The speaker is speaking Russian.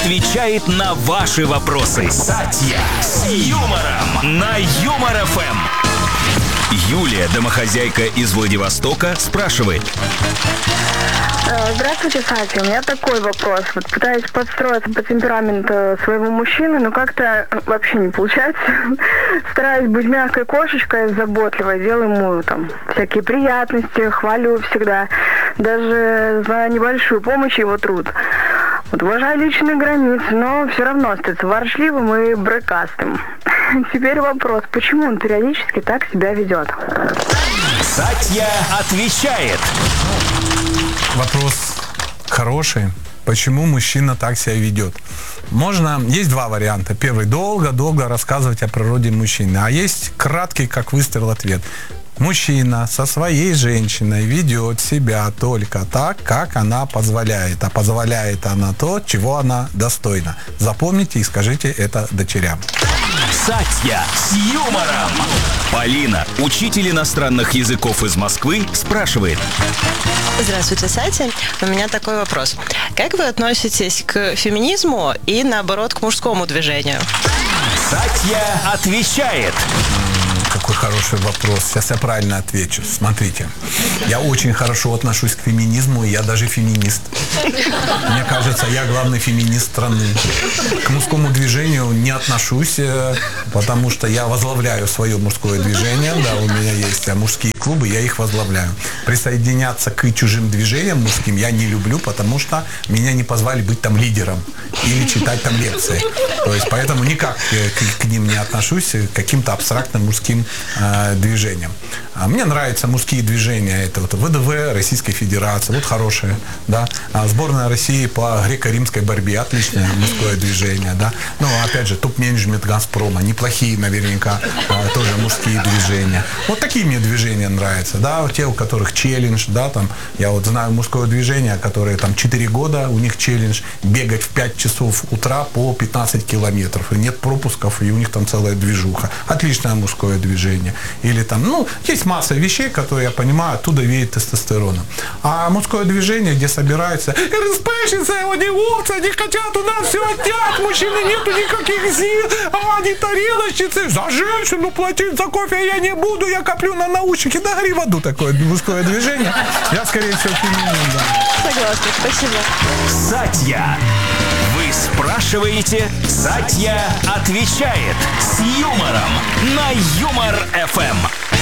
отвечает на ваши вопросы. Сатья с юмором на Юмор ФМ. Юлия, домохозяйка из Владивостока, спрашивает. Здравствуйте, Сатья. У меня такой вопрос. Вот пытаюсь подстроиться по темпераменту своего мужчины, но как-то вообще не получается. Стараюсь быть мягкой кошечкой, заботливой, делаю ему там всякие приятности, хвалю всегда. Даже за небольшую помощь его труд. Вот уважаю личные границы, но все равно остается ворчливым и брыкастым. Теперь вопрос, почему он периодически так себя ведет? Сатья отвечает. Вопрос хороший. Почему мужчина так себя ведет? Есть два варианта. Первый, долго-долго рассказывать о природе мужчины. А есть краткий, как выстрел, ответ. Мужчина со своей женщиной ведет себя только так, как она позволяет. А позволяет она то, чего она достойна. Запомните и скажите это дочерям. Сатья с юмором. Полина, учитель иностранных языков из Москвы, спрашивает. Здравствуйте, Сатья. У меня такой вопрос. Как вы относитесь к феминизму и, наоборот, к мужскому движению? Сатья отвечает. Какой хороший вопрос. Сейчас я правильно отвечу. Смотрите, я очень хорошо отношусь к феминизму, и я даже феминист. Мне кажется, я главный феминист страны. К мужскому движению не отношусь, потому что я возглавляю свое мужское движение. Да, у меня есть мужские клубы, я их возглавляю. Присоединяться к чужим движениям мужским я не люблю, потому что меня не позвали быть там лидером или читать там лекции. То есть, поэтому никак к ним не отношусь, к каким-то абстрактным мужским движениям. Мне нравятся мужские движения. Это вот ВДВ Российской Федерации, вот хорошее, да. Сборная России по греко-римской борьбе, отличное мужское движение, да. Ну, опять же, топ-менеджмент Газпрома, неплохие наверняка тоже мужские движения. Вот такие мне движения нравятся, да, те, у которых челлендж, да, там, я вот знаю мужское движение, которое там 4 года, у них челлендж бегать в 5 часов утра по 15 километров, и нет пропусков, и у них там целая движуха. Отличное мужское движение. Или там, есть масса вещей, которые, я понимаю, оттуда веет тестостероном. А мужское движение, где собираются РСПшницы, они овцы, они хотят у нас все отнять, мужчины нету никаких сил, они тарелочницы, за женщину платить за кофе я не буду, я коплю на наушники, да гори в аду, такое мужское движение. Я, скорее всего, феминин, да. Согласна, спасибо. Сатья. Вы спрашиваете, Сатья отвечает с юмором на Юмор ФМ.